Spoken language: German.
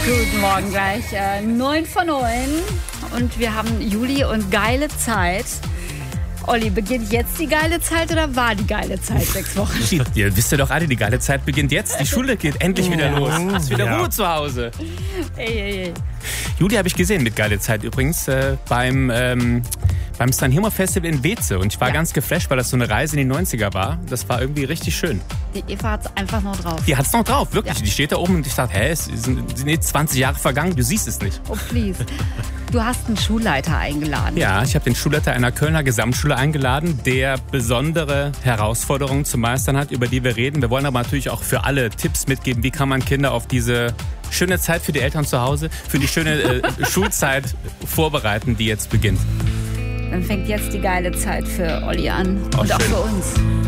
Guten Morgen gleich. 9 von 9 und wir haben Juli und geile Zeit. Olli, beginnt jetzt die geile Zeit oder war die geile Zeit 6 Wochen? Ihr wisst ja doch alle, die geile Zeit beginnt jetzt. Die Schule geht endlich wieder los. Es ist wieder Ruhe zu Hause. Ey. Juli habe ich gesehen mit geile Zeit übrigens beim Sanremo Festival in Weeze. Und ich war ganz geflasht, weil das so eine Reise in die 90er war. Das war irgendwie richtig schön. Die Eva hat es einfach noch drauf. Die hat es noch drauf, wirklich. Ja. Die steht da oben und ich dachte, es sind jetzt 20 Jahre vergangen, du siehst es nicht. Oh, please. Du hast einen Schulleiter eingeladen. Ja, ich habe den Schulleiter einer Kölner Gesamtschule eingeladen, der besondere Herausforderungen zu meistern hat, über die wir reden. Wir wollen aber natürlich auch für alle Tipps mitgeben, wie kann man Kinder auf diese schöne Zeit für die Eltern zu Hause, für die schöne Schulzeit vorbereiten, die jetzt beginnt. Dann fängt jetzt die geile Zeit für Olli an Oh, und auch schön. für uns.